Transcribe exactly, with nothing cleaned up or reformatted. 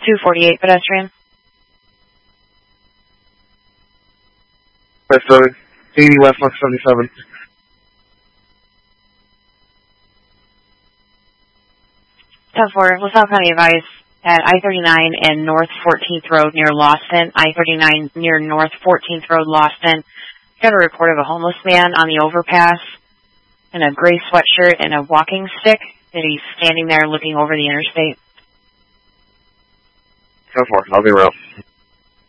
two forty-eight pedestrian. West seven, eighty West one seventy-seven. ten four, LaSalle County advised at I thirty-nine and North fourteenth Road near Lawston, I thirty-nine near North fourteenth Road, Lawston. Got a report of a homeless man on the overpass in a gray sweatshirt and a walking stick, and he's standing there looking over the interstate. ten four, I'll be real.